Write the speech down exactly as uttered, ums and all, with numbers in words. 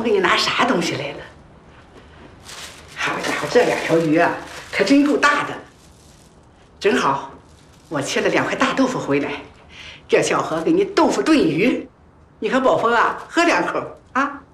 给你拿啥东西来了？好家伙，这两条鱼啊，可真够大的。正好，我切了两块大豆腐回来，这小何给你豆腐炖鱼，你和宝峰啊喝两口啊。